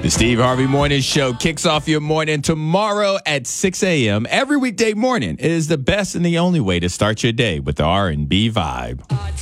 The Steve Harvey Morning Show kicks off your morning tomorrow at 6 a.m. Every weekday morning. It is the best and the only way to start your day with the R&B vibe.